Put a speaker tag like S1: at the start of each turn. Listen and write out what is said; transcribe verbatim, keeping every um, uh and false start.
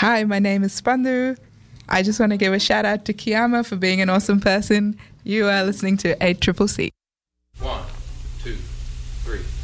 S1: Hi, my name is Spandu. I just want to give a shout out to Kiyama for being an awesome person. You are listening to eight C C C.
S2: One, two, three.